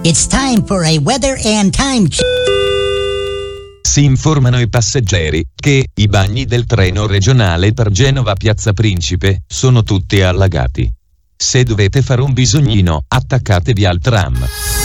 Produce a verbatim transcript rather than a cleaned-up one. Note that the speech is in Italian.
It's time for a weather and time check. Si informano i passeggeri che i bagni del treno regionale per Genova Piazza Principe sono tutti allagati. Se dovete fare un bisognino, attaccatevi al tram.